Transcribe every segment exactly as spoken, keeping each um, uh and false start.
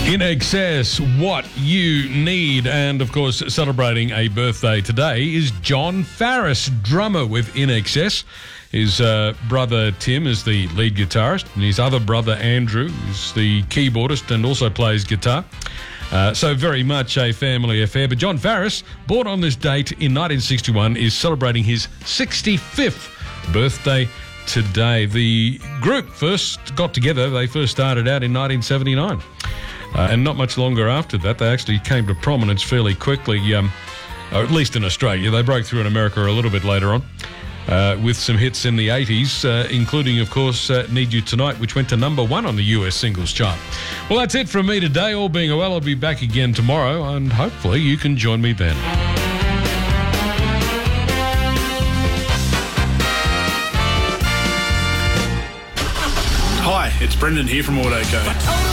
In Excess, what you need. And, of course, celebrating a birthday today is John Farris, drummer with In Excess. His uh, brother Tim is the lead guitarist, and his other brother Andrew is the keyboardist and also plays guitar. Uh, so very much a family affair. But John Farris, born on this date in nineteen sixty-one, is celebrating his sixty-fifth birthday today. The group first got together, they first started out in nineteen seventy-nine. Uh, and not much longer after that, they actually came to prominence fairly quickly, um, or at least in Australia. They broke through in America a little bit later on, uh, with some hits in the eighties, uh, including, of course, uh, Need You Tonight, which went to number one on the U S singles chart. Well, that's it from me today. All being well, I'll be back again tomorrow, and hopefully you can join me then. Hi, it's Brendan here from Autoco.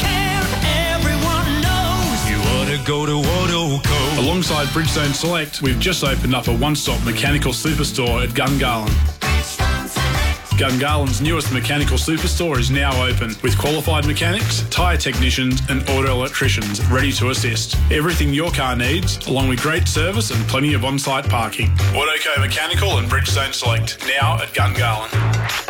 Go to Autoco. Alongside Bridgestone Select, we've just opened up a one-stop mechanical superstore at Gungahlin. Gungahlин's newest mechanical superstore is now open with qualified mechanics, tyre technicians and auto electricians ready to assist. Everything your car needs, along with great service and plenty of on-site parking. Autoco Mechanical and Bridgestone Select, now at Gungahlin.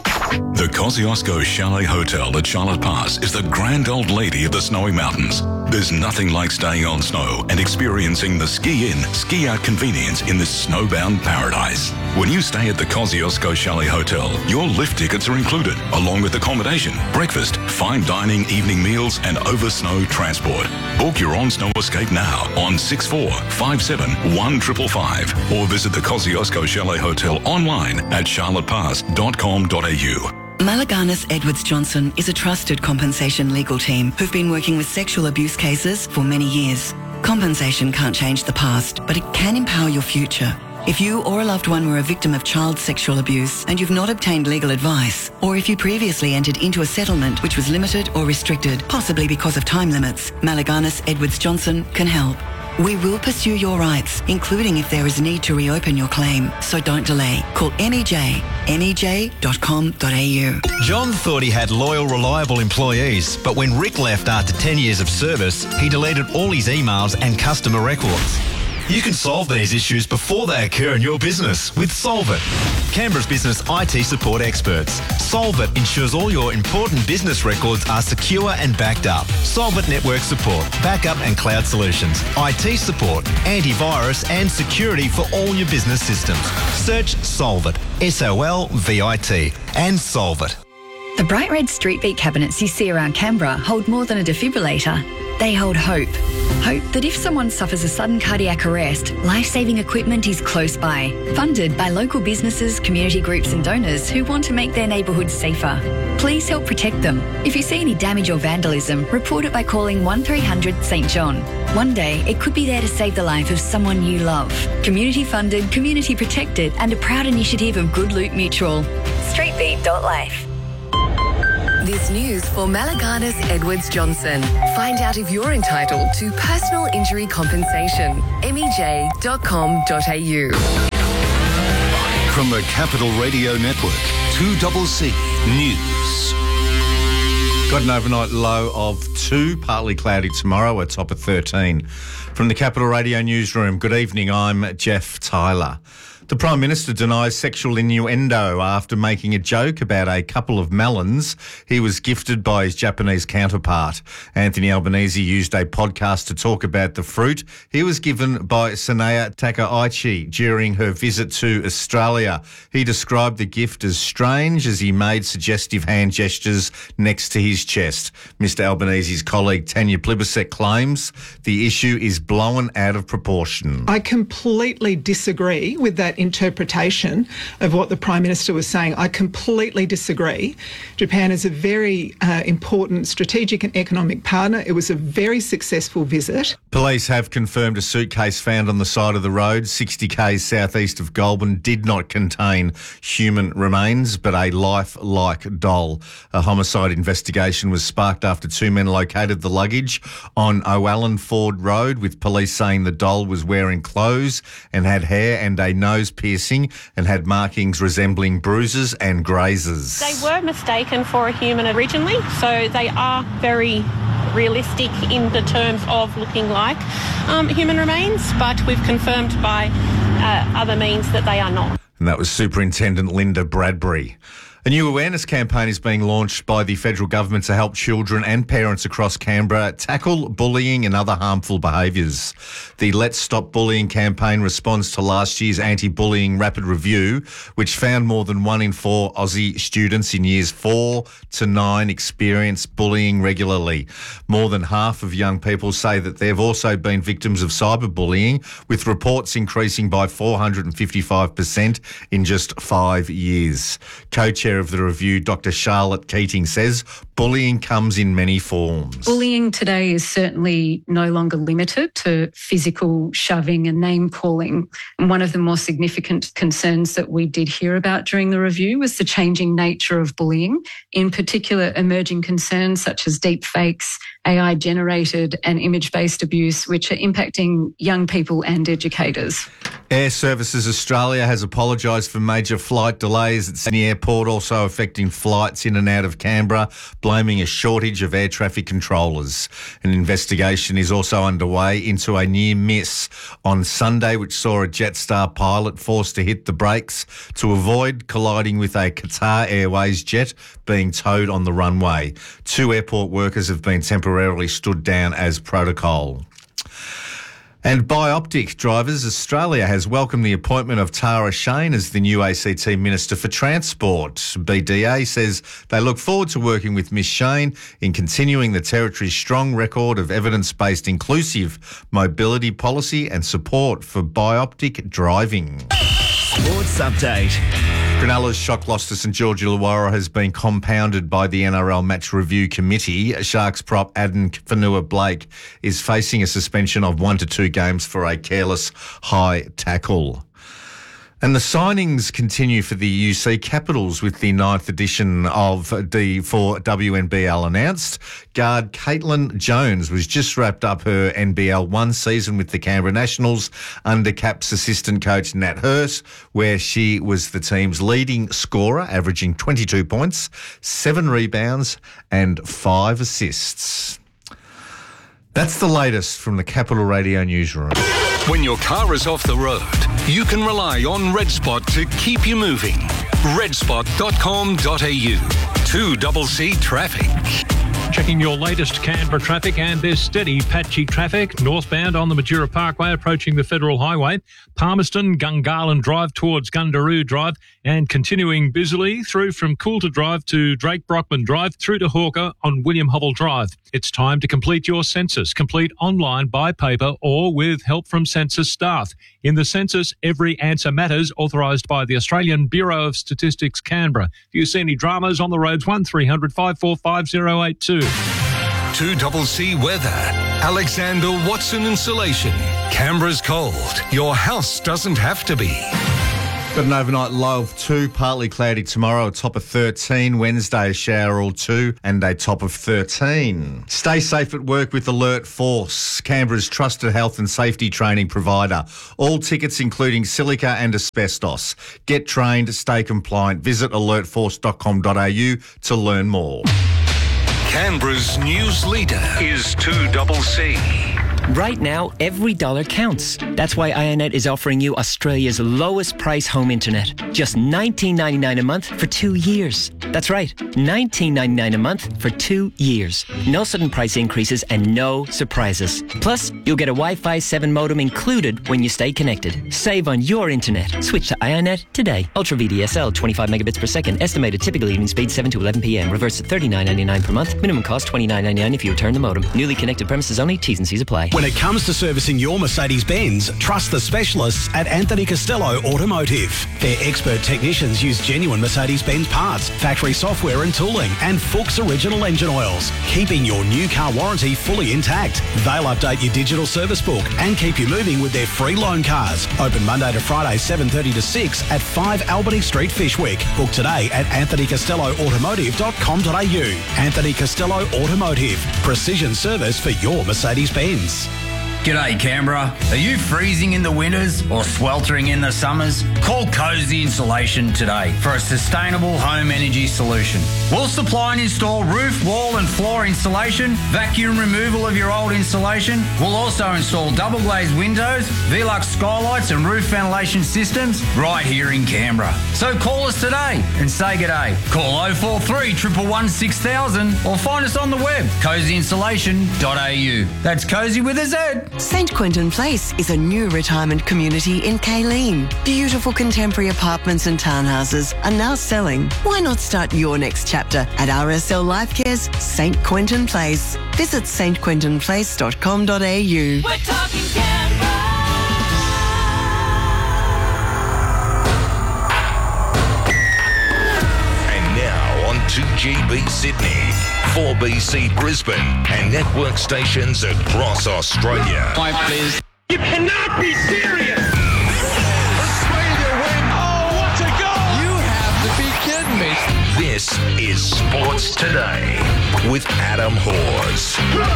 The Kosciuszko Chalet Hotel at Charlotte Pass is the grand old lady of the snowy mountains. There's nothing like staying on snow and experiencing the ski-in, ski-out convenience in this snowbound paradise. When you stay at the Kosciuszko Chalet Hotel, your lift tickets are included, along with accommodation, breakfast, fine dining, evening meals and over-snow transport. Book your on-snow escape now on six four five seven one five five five or visit the Kosciuszko Chalet Hotel online at charlotte pass dot com dot a u. Malaganas Edwards Johnson is a trusted compensation legal team who've been working with sexual abuse cases for many years. Compensation can't change the past, but it can empower your future. If you or a loved one were a victim of child sexual abuse and you've not obtained legal advice, or if you previously entered into a settlement which was limited or restricted, possibly because of time limits, Malaganas Edwards Johnson can help. We will pursue your rights, including if there is need to reopen your claim. So don't delay. Call M E J, M E J dot com dot a u. John thought he had loyal, reliable employees, but when Rick left after ten years of service, he deleted all his emails and customer records. You can solve these issues before they occur in your business with Solvit, Canberra's business I T support experts. Solvit ensures all your important business records are secure and backed up. Solvit network support, backup and cloud solutions, I T support, antivirus and security for all your business systems. Search Solvit, S O L V I T, and Solvit. The bright red street beat cabinets you see around Canberra hold more than a defibrillator. They hold hope. Hope that if someone suffers a sudden cardiac arrest, life-saving equipment is close by. Funded by local businesses, community groups and donors who want to make their neighbourhoods safer. Please help protect them. If you see any damage or vandalism, report it by calling one three hundred St John. One day, it could be there to save the life of someone you love. Community funded, community protected and a proud initiative of Good Loot Mutual. streetbeat dot life. This news for Malaganas Edwards Johnson. Find out if you're entitled to personal injury compensation. M E J dot com dot a u. From the Capital Radio Network, two C C News. Got an overnight low of two, partly cloudy tomorrow, a top of thirteen. From the Capital Radio Newsroom, good evening, I'm Jeff Tyler. The Prime Minister denies sexual innuendo after making a joke about a couple of melons he was gifted by his Japanese counterpart. Anthony Albanese used a podcast to talk about the fruit he was given by Sanaya Takaichi during her visit to Australia. He described the gift as strange as he made suggestive hand gestures next to his chest. Mister Albanese's colleague Tanya Plibersek claims the issue is blown out of proportion. I completely disagree with that interpretation of what the Prime Minister was saying. I completely disagree. Japan is a very uh, important strategic and economic partner. It was a very successful visit. Police have confirmed a suitcase found on the side of the road sixty k's southeast of Goulburn did not contain human remains but a life-like doll. A homicide investigation was sparked after two men located the luggage on O'Allen Ford Road, with police saying the doll was wearing clothes and had hair and a nose piercing and had markings resembling bruises and grazes. They were mistaken for a human originally, so they are very realistic in the terms of looking like um, human remains, but we've confirmed by uh, other means that they are not. And that was Superintendent Linda Bradbury. A new awareness campaign is being launched by the federal government to help children and parents across Canberra tackle bullying and other harmful behaviours. The Let's Stop Bullying campaign responds to last year's anti-bullying rapid review, which found more than one in four Aussie students in years four to nine experience bullying regularly. More than half of young people say that they've also been victims of cyberbullying, with reports increasing by four hundred fifty-five percent in just five years. Co-chair of the review, Doctor Charlotte Keating, says bullying comes in many forms. Bullying today is certainly no longer limited to physical shoving and name-calling. And one of the more significant concerns that we did hear about during the review was the changing nature of bullying, in particular emerging concerns such as deep fakes, A I-generated and image-based abuse, which are impacting young people and educators. Air Services Australia has apologised for major flight delays at Sydney Airport, also affecting flights in and out of Canberra, blaming a shortage of air traffic controllers. An investigation is also underway into a near miss on Sunday, which saw a Jetstar pilot forced to hit the brakes to avoid colliding with a Qatar Airways jet being towed on the runway. Two airport workers have been temporarily stood down as protocol. And Bioptic Drivers Australia has welcomed the appointment of Tara Shane as the new A C T Minister for Transport. B D A says they look forward to working with Miss Shane in continuing the Territory's strong record of evidence-based inclusive mobility policy and support for bioptic driving. Sports Update. Cronulla's shock loss to St George Illawarra has been compounded by the N R L Match Review Committee. Sharks prop Aden Fanua-Blake is facing a suspension of one to two games for a careless high tackle. And the signings continue for the U C Capitals, with the ninth edition of the for W N B L announced. Guard Caitlin Jones was just wrapped up her N B L one season with the Canberra Nationals under Caps assistant coach Nat Hurst, where she was the team's leading scorer, averaging twenty-two points, seven rebounds and five assists. That's the latest from the Capital Radio newsroom. When your car is off the road, you can rely on RedSpot to keep you moving. red spot dot com dot a u. two C C Traffic. Checking your latest Canberra traffic, and there's steady patchy traffic northbound on the Majura Parkway approaching the Federal Highway, Palmerston, Gungahlin Drive towards Gundaroo Drive, and continuing busily through from Coulter Drive to Drake Brockman Drive through to Hawker on William Hubble Drive. It's time to complete your census. Complete online, by paper, or with help from census staff. In the census, every answer matters, authorised by the Australian Bureau of Statistics, Canberra. If you see any dramas on the roads, one three hundred five four five zero eight two. two C C Weather. Alexander Watson Insulation. Canberra's cold. Your house doesn't have to be. Got an overnight low of two, partly cloudy tomorrow, a top of thirteen. Wednesday, a shower or two, and a top of thirteen. Stay safe at work with Alert Force, Canberra's trusted health and safety training provider. All tickets, including silica and asbestos. Get trained, stay compliant. Visit alert force dot com dot a u to learn more. Canberra's news leader is two C C. Right now, every dollar counts. That's why iiNet is offering you Australia's lowest price home internet. Just nineteen ninety-nine a month for two years. That's right, nineteen ninety-nine a month for two years. No sudden price increases and no surprises. Plus, you'll get a Wi-Fi seven modem included when you stay connected. Save on your internet. Switch to iiNet today. Ultra V D S L, twenty-five megabits per second. Estimated typical evening speed seven to eleven p m. Reverse at thirty-nine ninety-nine per month. Minimum cost twenty-nine ninety-nine if you return the modem. Newly connected premises only. T's and C's apply. When it comes to servicing your Mercedes-Benz, trust the specialists at Anthony Costello Automotive. Their expert technicians use genuine Mercedes-Benz parts, factory software and tooling, and Fuchs original engine oils, keeping your new car warranty fully intact. They'll update your digital service book and keep you moving with their free loan cars. Open Monday to Friday, seven thirty to six at five Albany Street, Fishwick. Book today at anthony costello automotive dot com dot a u. Anthony Costello Automotive. Precision service for your Mercedes-Benz. G'day Canberra. Are you freezing in the winters or sweltering in the summers? Call Cozy Insulation today for a sustainable home energy solution. We'll supply and install roof, wall and floor insulation, vacuum removal of your old insulation. We'll also install double glazed windows, Velux skylights and roof ventilation systems right here in Canberra. So call us today and say g'day. Call oh four three, one one one, six thousand or find us on the web, cozy insulation dot a u. That's Cozy with a Z. Saint Quentin Place is a new retirement community in Kayleen. Beautiful contemporary apartments and townhouses are now selling. Why not start your next chapter at R S L Lifecare's Saint Quentin Place? Visit s t quentin place dot com dot a u. We're talking Canberra. And now on two G B Sydney, four B C Brisbane, and network stations across Australia. Five, please. You cannot be serious! Australia win. Oh, what a goal! You have to be kidding me. This is Sports Today with Adam Hawes.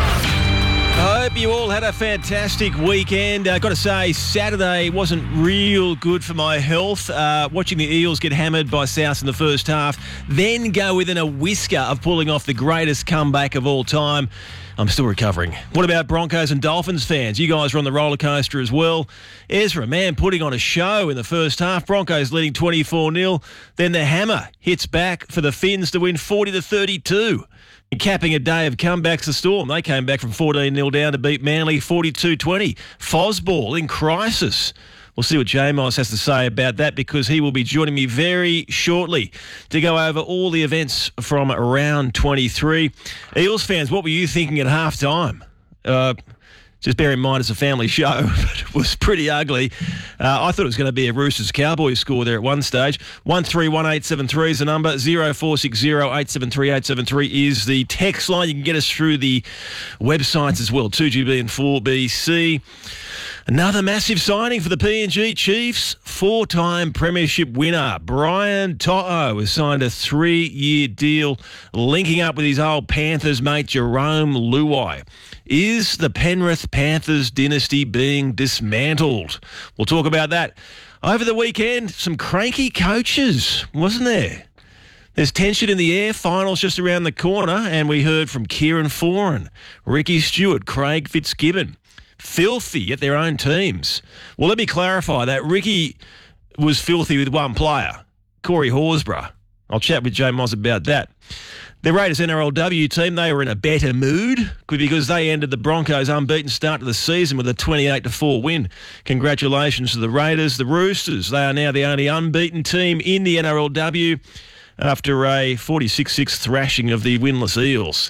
I hope you all had a fantastic weekend. I've uh, got to say, Saturday wasn't real good for my health. Uh, watching the Eels get hammered by South in the first half, then go within a whisker of pulling off the greatest comeback of all time. I'm still recovering. What about Broncos and Dolphins fans? You guys were on the roller coaster as well. Ezra, man, putting on a show in the first half. Broncos leading twenty-four nil. Then the hammer hits back for the Finns to win forty to thirty-two. And capping a day of comebacks, the Storm. They came back from fourteen nil down to beat Manly forty-two twenty. Fosball in crisis. We'll see what J-Moss has to say about that, because he will be joining me very shortly to go over all the events from round twenty-three. Eels fans, what were you thinking at halftime? Uh, just bear in mind it's a family show, but it was pretty ugly. Uh, I thought it was going to be a Roosters Cowboys score there at one stage. one three one eight seven three is the number. zero four six zero eight seven three eight seven three is the text line. You can get us through the websites as well, two G B and four B C. Another massive signing for the P N G Chiefs. Four-time premiership winner Brian To'o has signed a three-year deal linking up with his old Panthers mate Jerome Luai. Is the Penrith Panthers dynasty being dismantled? We'll talk about that. Over the weekend, some cranky coaches, wasn't there? There's tension in the air. Finals just around the corner, and we heard from Kieran Foran, Ricky Stewart, Craig Fitzgibbon. Filthy at their own teams. Well, let me clarify that. Ricky was filthy with one player, Corey Horsburgh. I'll chat with Jay Moss about that. The Raiders N R L W team, they were in a better mood because they ended the Broncos' unbeaten start to the season with a twenty-eight to four win. Congratulations to the Raiders. The Roosters, they are now the only unbeaten team in the N R L W after a forty-six six thrashing of the winless Eels.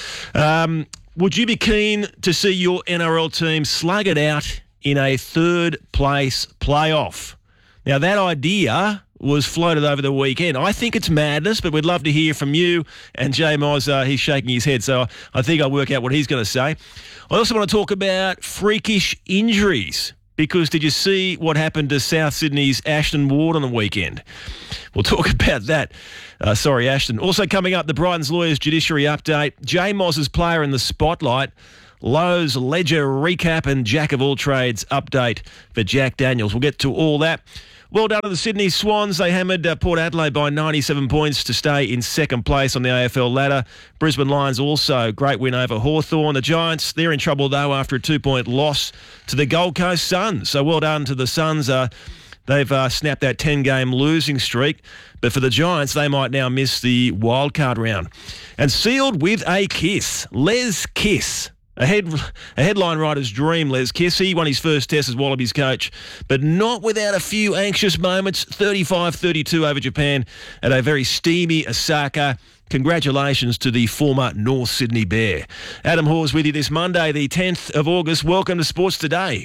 Um... Would you be keen to see your N R L team slug it out in a third-place playoff? Now, that idea was floated over the weekend. I think it's madness, but we'd love to hear from you. And Jay Moz, uh, he's shaking his head, so I think I'll work out what he's going to say. I also want to talk about freakish injuries, because did you see what happened to South Sydney's Ashton Ward on the weekend? We'll talk about that. Uh, sorry, Ashton. Also coming up, the Brighton's Lawyers Judiciary Update, J Moz's Player in the Spotlight, Lowe's Ledger Recap, and Jack of All Trades Update for Jack Daniels. We'll get to all that. Well done to the Sydney Swans. They hammered uh, Port Adelaide by ninety-seven points to stay in second place on the A F L ladder. Brisbane Lions also, great win over Hawthorn. The Giants, they're in trouble though after a two-point loss to the Gold Coast Suns. So well done to the Suns. Uh, they've uh, snapped that ten-game losing streak. But for the Giants, they might now miss the wildcard round. And sealed with a kiss, Les Kiss. A, head, a headline writer's dream, Les Kiss. He won his first test as Wallabies coach, but not without a few anxious moments. thirty-five thirty-two over Japan at a very steamy Osaka. Congratulations to the former North Sydney Bear. Adam Hawes with you this Monday, the tenth of August. Welcome to Sports Today.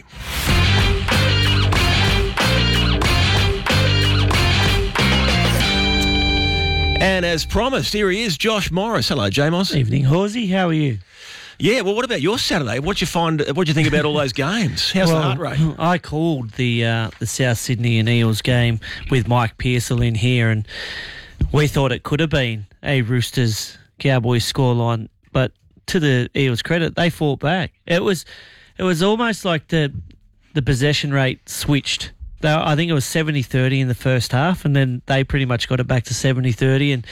And as promised, here he is, Josh Morris. Hello, J-Moss. Evening, Horsey. How are you? Yeah, well, what about your Saturday? What'd you find? What'd you think about all those games? How's well, the heart rate? I called the uh, the South Sydney and Eels game with Mike Pearsall in here, and we thought it could have been a Roosters Cowboys scoreline, but to the Eels' credit, they fought back. It was it was almost like the the possession rate switched. They, I think it was seventy thirty in the first half, and then they pretty much got it back to seventy thirty. And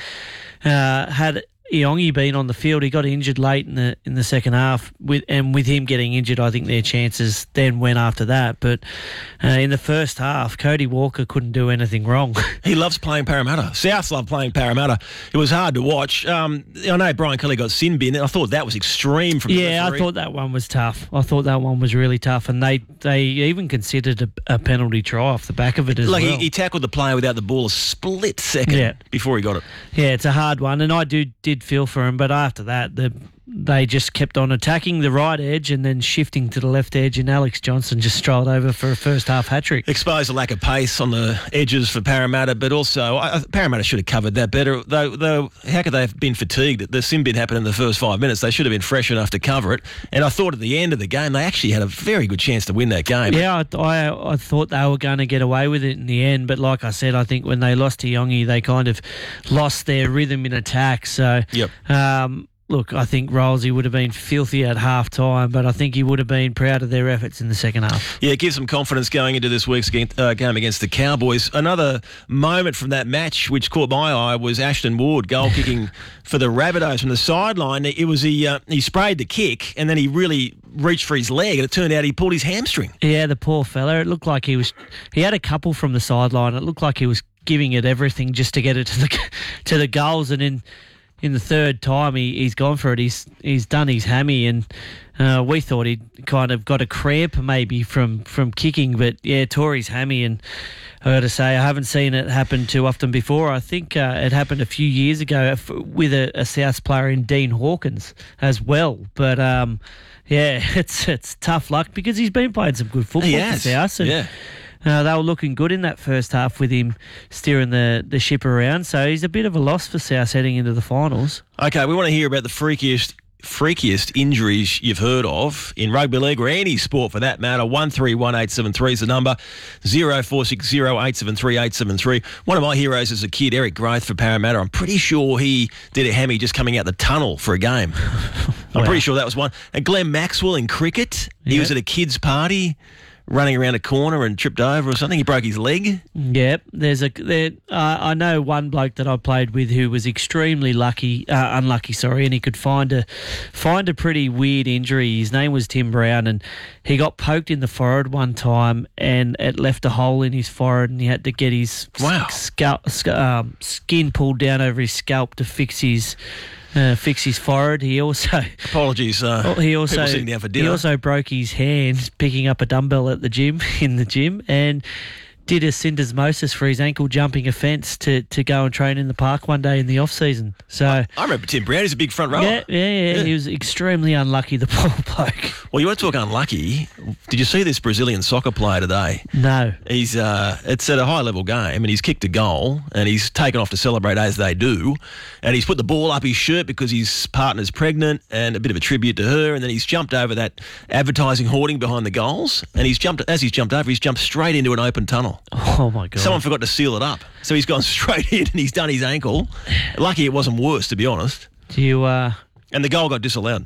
uh, had Iongi been on the field, he got injured late in the in the second half, with and with him getting injured, I think their chances then went after that. But uh, in the first half, Cody Walker couldn't do anything wrong. He loves playing Parramatta. South love playing Parramatta. It was hard to watch. Um, I know Brian Kelly got sin bin, and I thought that was extreme from the Yeah, referee. I thought that one was tough. I thought that one was really tough, and they, they even considered a, a penalty try off the back of it as like well. he, he tackled the player without the ball a split second Yeah. before he got it. Yeah, it's a hard one, and I do did feel for him, but after that, the, they just kept on attacking the right edge and then shifting to the left edge, and Alex Johnson just strolled over for a first half hat trick. Exposed a lack of pace on the edges for Parramatta, but also I, Parramatta should have covered that better. Though, though, how could they have been fatigued? The sin bin happened in the first five minutes. They should have been fresh enough to cover it. And I thought at the end of the game, they actually had a very good chance to win that game. Yeah, I, I, I thought they were going to get away with it in the end, but like I said, I think when they lost to Iongi, they kind of lost their rhythm in attack. So, yep. Um, Look, I think Rolsey would have been filthy at half time, but I think he would have been proud of their efforts in the second half. Yeah, it gives them confidence going into this week's game, uh, game against the Cowboys. Another moment from that match which caught my eye was Ashton Ward goal kicking for the Rabbitohs from the sideline. It was he, uh, he sprayed the kick and then he really reached for his leg, and it turned out he pulled his hamstring. Yeah, the poor fella. It looked like he was. He had a couple from the sideline. It looked like he was giving it everything just to get it to the to the goals, and in. In the third time, he, he's gone for it. He's he's done his hammy, and uh, we thought he'd kind of got a cramp maybe from, from kicking, but yeah, tore his hammy. And I got to say, I haven't seen it happen too often before. I think uh, it happened a few years ago with a, a South player in Dean Hawkins as well. But um, yeah, it's it's tough luck because he's been playing some good football He for has, South. And, yeah. Uh, they were looking good in that first half with him steering the, the ship around. So he's a bit of a loss for South heading into the finals. Okay, we want to hear about the freakiest freakiest injuries you've heard of in rugby league or any sport for that matter. one three one eight seven three is the number. zero four six zero eight seven three eight seven three. One of my heroes as a kid, Eric Graith for Parramatta. I'm pretty sure he did a hammy just coming out the tunnel for a game. I'm Wow. pretty sure that was one. And Glenn Maxwell in cricket. He Yeah. was at a kid's party running around a corner and tripped over or something. He broke his leg. Yep, there's a there. Uh, I know one bloke that I played with who was extremely lucky, uh, unlucky, sorry, and he could find a find a pretty weird injury. His name was Tim Brown, and he got poked in the forehead one time, and it left a hole in his forehead, and he had to get his wow. scalp, sc- um, skin pulled down over his scalp to fix his. Uh, fix his forehead. He also apologies. Uh, he also people sitting down for dinner. He also broke his hand picking up a dumbbell at the gym in the gym, and did a syndesmosis for his ankle jumping a fence to, to go and train in the park one day in the off season. So I remember Tim Brown. He's a big front rower. yeah, yeah, yeah, Yeah. He was extremely unlucky. The poor bloke. Well, you want to talk unlucky? Did you see this Brazilian soccer player today? No. He's uh, it's at a high level game, and he's kicked a goal, and he's taken off to celebrate as they do, and he's put the ball up his shirt because his partner's pregnant, and a bit of a tribute to her, and then he's jumped over that advertising hoarding behind the goals, and he's jumped as he's jumped over, he's jumped straight into an open tunnel. Oh my god! Someone forgot to seal it up, so he's gone straight in and he's done his ankle. Lucky it wasn't worse, to be honest. Do you? Uh... And the goal got disallowed.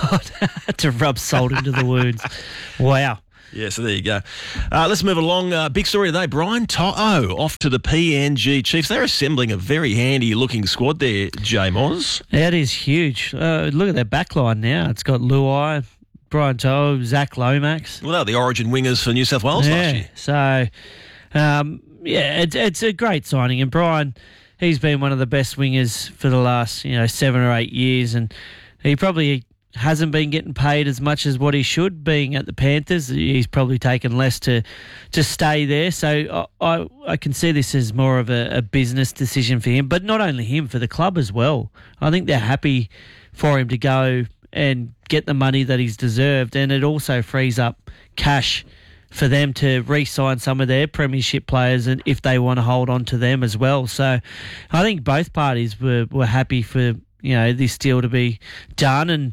to rub salt into the wounds. Wow. Yeah, so there you go. Uh, let's move along. Uh, big story today. Brian To'o off to the P N G Chiefs. They're assembling a very handy-looking squad there, J Moz. That is huge. Uh, look at their backline now. It's got Luai, Brian To'o, Zach Lomax. Well, they were the origin wingers for New South Wales yeah, last year. So, um, yeah, it's, it's a great signing. And Brian, he's been one of the best wingers for the last, you know, seven or eight years. And he probably hasn't been getting paid as much as what he should, being at the Panthers. He's probably taken less to to stay there. So I I, I can see this as more of a, a business decision for him, but not only him, for the club as well. I think they're happy for him to go and get the money that he's deserved, and it also frees up cash for them to re-sign some of their premiership players, and if they want to hold on to them as well. So I think both parties were, were happy for, you know, this deal to be done, and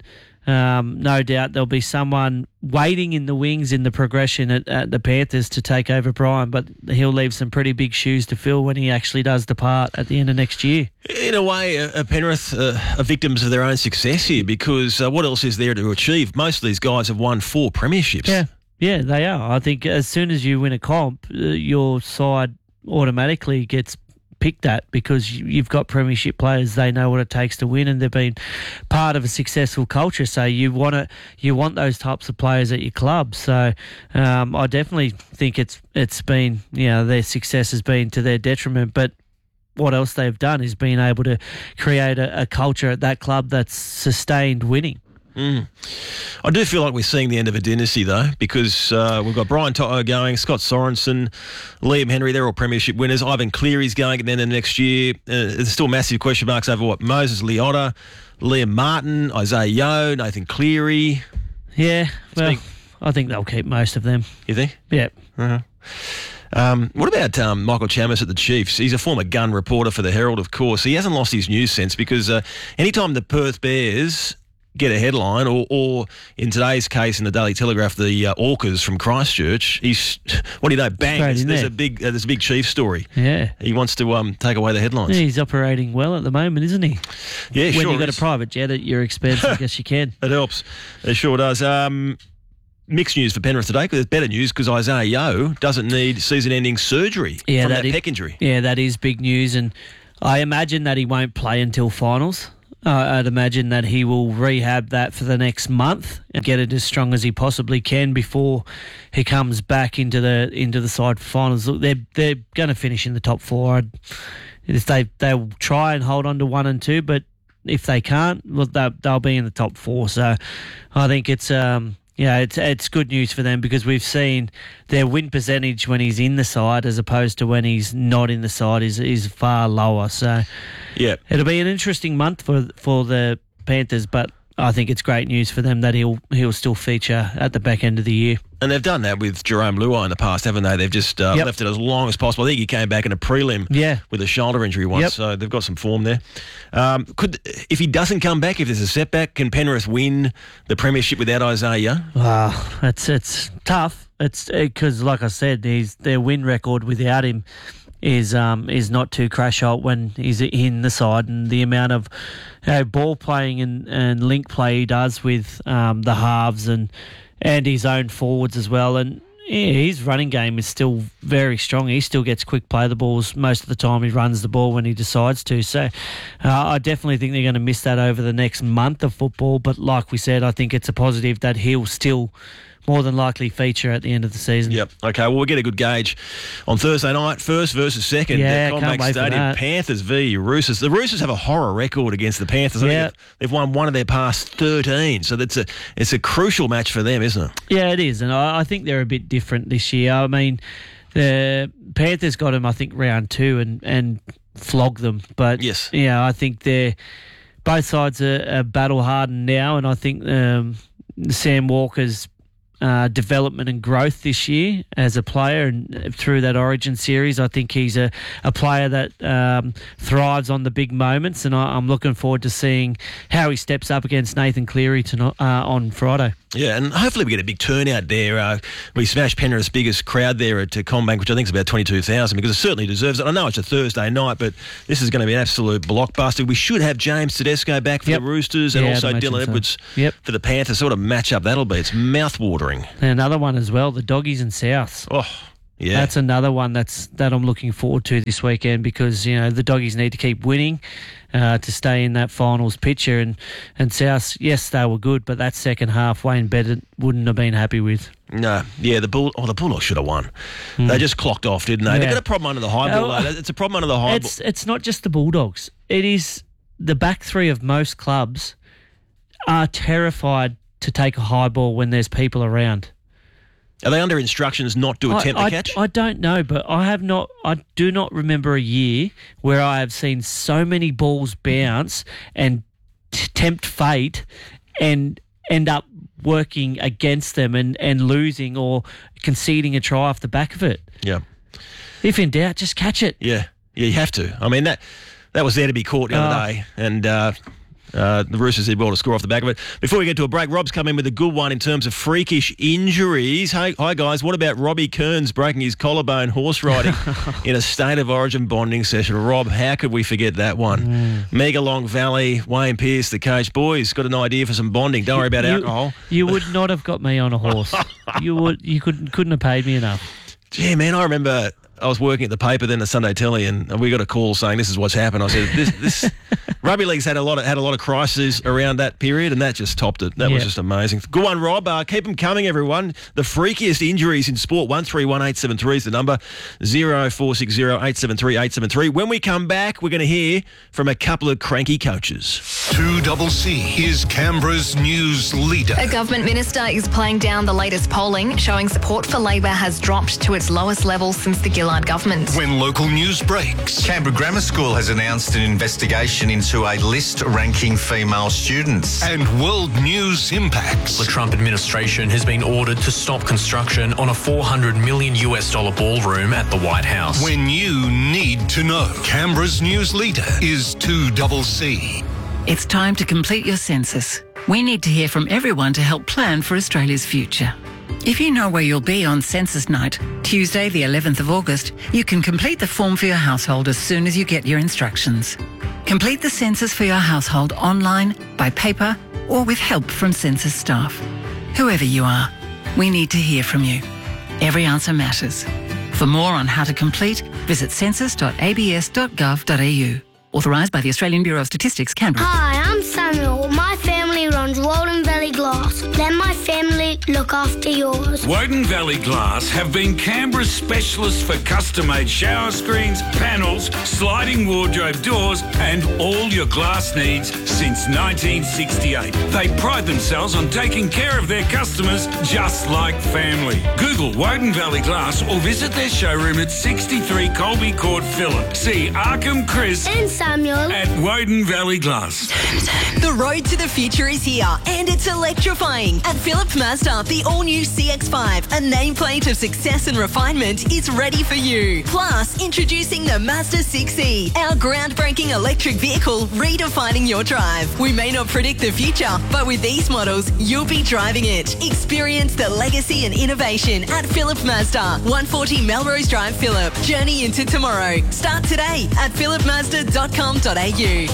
um, no doubt there'll be someone waiting in the wings in the progression at, at the Panthers to take over Brian, but he'll leave some pretty big shoes to fill when he actually does depart at the end of next year. In a way, uh, Penrith uh, are victims of their own success here because uh, what else is there to achieve? Most of these guys have won four premierships. Yeah, yeah, they are. I think as soon as you win a comp, uh, your side automatically gets picked at because you've got premiership players. They know what it takes to win, and they've been part of a successful culture. So you want to, you want those types of players at your club. So um, I definitely think it's it's been, you know, their success has been to their detriment. But what else they've done is been able to create a, a culture at that club that's sustained winning. Mm. I do feel like we're seeing the end of a dynasty, though, because uh, we've got Brian Toto going, Scott Sorensen, Liam Henry, they're all premiership winners. Ivan Cleary's going at the end of next year. Uh, there's still massive question marks over what Moses Leota, Liam Martin, Isaiah Yeo, Nathan Cleary. Yeah, well, been... I think they'll keep most of them. You think? Yeah. Uh-huh. Um, what about um, Michael Chammas at the Chiefs? He's a former gun reporter for the Herald, of course. He hasn't lost his news sense because uh, anytime the Perth Bears get a headline, or, or in today's case in the Daily Telegraph, the uh, Orcas from Christchurch, he's, what do you know, bang, there's, there's a big uh, there's a big Chiefs story. Yeah. He wants to um, take away the headlines. Yeah, he's operating well at the moment, isn't he? Yeah, when sure. When you've got is. a private jet at your expense, I guess you can. It helps. It sure does. Um, mixed news for Penrith today, because there's better news because Isaiah Yeo doesn't need season-ending surgery yeah, from that, that is, pec injury. Yeah, that is big news, and I imagine that he won't play until finals. Uh, I'd imagine that he will rehab that for the next month and get it as strong as he possibly can before he comes back into the into the side for finals. Look, they're they're going to finish in the top four. I'd, if they they'll try and hold on to one and two, but if they can't, look, they'll, they'll be in the top four. So I think it's um yeah it's it's good news for them because we've seen their win percentage when he's in the side as opposed to when he's not in the side is is far lower. So yeah, it'll be an interesting month for for the Panthers, but I think it's great news for them that he'll he'll still feature at the back end of the year. And they've done that with Jerome Luai in the past, haven't they? They've just uh, yep. left it as long as possible. I think he came back in a prelim yeah. with a shoulder injury once, yep. so they've got some form there. Um, could if he doesn't come back, if there's a setback, can Penrith win the premiership without Isaiah? Wow, it's it's tough. It's because, it, like I said, he's, their win record without him is um is not too crash out when he's in the side, and the amount of you know, ball playing and, and link play he does with um, the halves and and his own forwards as well, and yeah, his running game is still very strong. He still gets quick play the balls most of the time. He runs the ball when he decides to. So uh, I definitely think they're going to miss that over the next month of football. But like we said, I think it's a positive that he'll still more than likely feature at the end of the season. Yep. Okay, well, we'll get a good gauge on Thursday night. First versus second. Yeah, at can't CommBank wait for Stadium. that. Panthers v Roosters. The Roosters have a horror record against the Panthers. I Yeah. think they've, they've won one of their past thirteen. So that's a it's a crucial match for them, isn't it? Yeah, it is. And I, I think they're a bit different this year. I mean, the Panthers got them, I think, round two and, and flogged them. But, yes. yeah, I think they're both sides are, are battle hardened now. And I think um, Sam Walker's Uh, development and growth this year as a player and through that Origin series. I think he's a, a player that um, thrives on the big moments, and I, I'm looking forward to seeing how he steps up against Nathan Cleary tonight, uh, on Friday. Yeah, and hopefully we get a big turnout there. Uh, we smashed Penrith's biggest crowd there at uh, CommBank, which I think is about twenty-two thousand, because it certainly deserves it. I know it's a Thursday night, but this is going to be an absolute blockbuster. We should have James Tedesco back for Yep. the Roosters and Yeah, also I'd imagine Dylan so. Edwards Yep. for the Panthers. Sort of match-up that'll be. It's mouth-watering. And another one as well, the Doggies and Souths. Oh, yeah. That's another one that's that I'm looking forward to this weekend because, you know, the Doggies need to keep winning uh, to stay in that finals picture. And, and Souths, yes, they were good, but that second half, Wayne Bennett wouldn't have been happy with. No, yeah, the Bull. Oh, the Bulldogs should have won. Mm. They just clocked off, didn't they? They've Yeah. got a problem under the high ball. Oh, though. It's a problem under the high It's ball. it's not just the Bulldogs. It is the back three of most clubs are terrified to take a high ball when there's people around. Are they under instructions not to attempt I, the I, catch? I don't know, but I have not. I do not remember a year where I have seen so many balls bounce and t- tempt fate and end up working against them and, and losing or conceding a try off the back of it. Yeah. If in doubt, just catch it. Yeah, yeah, you have to. I mean, that that was there to be caught the other Oh. day, and uh, Uh, the Roosters did well to score off the back of it. Before we get to a break, Rob's come in with a good one in terms of freakish injuries. Hey, hi, guys. What about Robbie Kearns breaking his collarbone horse riding in a State of Origin bonding session? Rob, how could we forget that one? Mm. Mega Long Valley, Wayne Pearce, the coach. Boys, got an idea for some bonding. Don't worry about you, alcohol. You would not have got me on a horse. you would. You couldn't couldn't have paid me enough. Gee, man, I remember I was working at the paper then, the Sunday Telly, and we got a call saying this is what's happened. I said, "This, this rugby league's had a lot of had a lot of crises around that period, and that just topped it. That Yeah. was just amazing. Good one, Rob. Uh, keep them coming, everyone. The freakiest injuries in sport. One three one eight seven three is the number. Zero four six zero eight seven three eight seven three. When we come back, we're going to hear from a couple of cranky coaches. two double C is Canberra's news leader. A government minister is playing down the latest polling, showing support for Labor has dropped to its lowest level since the Gillard government. When local news breaks. Canberra Grammar School has announced an investigation into a list ranking female students. And world news impacts. The Trump administration has been ordered to stop construction on a four hundred million US dollar ballroom at the White House. When you need to know. Canberra's news leader is two double C. It's time to complete your census. We need to hear from everyone to help plan for Australia's future. If you know where you'll be on census night, Tuesday the eleventh of August, you can complete the form for your household as soon as you get your instructions. Complete the census for your household online, by paper, or with help from census staff. Whoever you are, we need to hear from you. Every answer matters. For more on how to complete, visit census dot a b s dot gov dot a u. Authorised by the Australian Bureau of Statistics, Canberra. Hi, I'm Samuel. My family runs Walden Valley Glass. Let my family look after yours. Woden Valley Glass have been Canberra's specialists for custom-made shower screens, panels, sliding wardrobe doors and all your glass needs since nineteen sixty-eight. They pride themselves on taking care of their customers just like family. Google Woden Valley Glass or visit their showroom at sixty-three Colby Court, Phillip. See Arkham Chris and Samuel at Woden Valley Glass. The road to the future is here and it's electrifying. At Phillip Mazda, the all-new C X five, a nameplate of success and refinement, is ready for you. Plus, introducing the Mazda six E, our groundbreaking electric vehicle redefining your drive. We may not predict the future, but with these models, you'll be driving it. Experience the legacy and innovation at Phillip Mazda, one forty Melrose Drive, Phillip. Journey into tomorrow. Start today at phillip mazda dot com dot a u.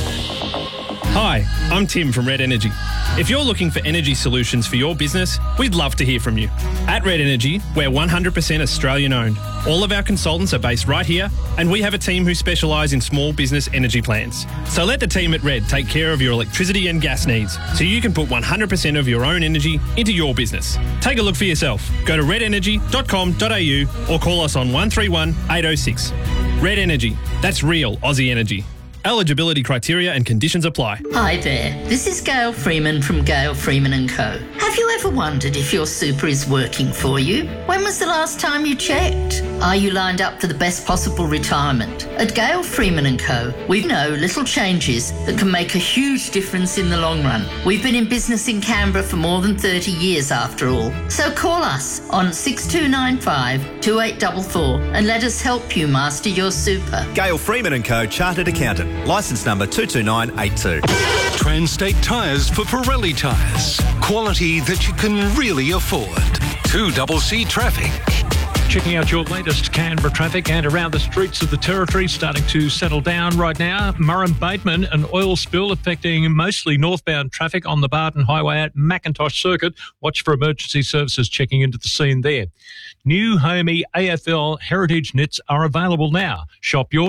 Hi, I'm Tim from Red Energy. If you're looking for energy solutions for your business, we'd love to hear from you. At Red Energy, we're one hundred percent Australian owned. All of our consultants are based right here, and we have a team who specialise in small business energy plans. So let the team at Red take care of your electricity and gas needs, so you can put one hundred percent of your own energy into your business. Take a look for yourself. Go to red energy dot com dot a u or call us on one three one eight oh six. Red Energy, that's real Aussie energy. Eligibility criteria and conditions apply. Hi there, this is Gail Freeman from Gail Freeman and Co. Have you ever wondered if your super is working for you? When was the last time you checked? Are you lined up for the best possible retirement? At Gail Freeman and Co, we know little changes that can make a huge difference in the long run. We've been in business in Canberra for more than thirty years after all. So call us on six two nine five two eight four four and let us help you master your super. Gail Freeman and Co, Chartered Accountant. Licence number two two nine eight two. Transtate Tyres for Pirelli tyres. Quality that you can really afford. two double C traffic. Checking out your latest Canberra traffic and around the streets of the Territory, starting to settle down right now. Murrum-Bateman, an oil spill affecting mostly northbound traffic on the Barton Highway at Macintosh Circuit. Watch for emergency services checking into the scene there. New Homey A F L Heritage knits are available now. Shop your